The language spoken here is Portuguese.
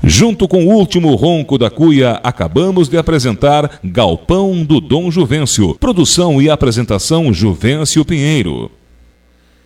Junto com o último ronco da cuia, acabamos de apresentar Galpão do Dom Juvencio. Produção e apresentação Juvencio Pinheiro.